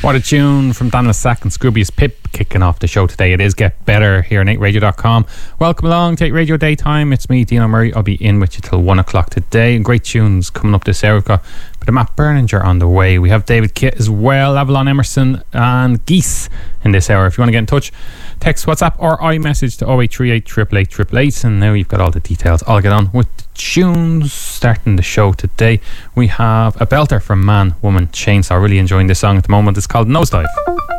What a tune from Dan Sack and Scroobius Pip kicking off the show today. It is Get Better here on 8radio.com. Welcome along to 8 Radio Daytime. It's me, Dino Murray. I'll be in with you till 1 o'clock today. And great tunes coming up this hour. We've got a bit of Matt Berninger on the way. We have David Kitt as well, Avalon Emerson and Geese in this hour. If you want to get in touch, text, WhatsApp or iMessage to 0838 888 888. And now you've got all the details. I'll get on with the tunes. Starting the show today, we have a belter from Man, Woman, Chainsaw. Really enjoying this song at the moment. It's called Nosedive.